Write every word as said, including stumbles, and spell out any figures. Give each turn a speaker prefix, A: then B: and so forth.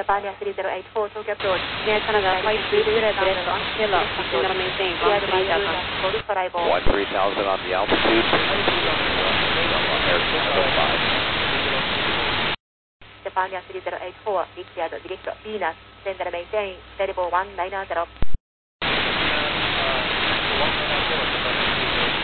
A: Stefania three zero eight four, Tokyo approach.
B: Yeah, Canada, flight three zero direct, hello, I'm going to maintain one three thousand.
C: one three thousand on the altitude. Air Canada five.
A: Stefania three zero eight four, Victor, direct Venus, send and maintain, variable one nine zero.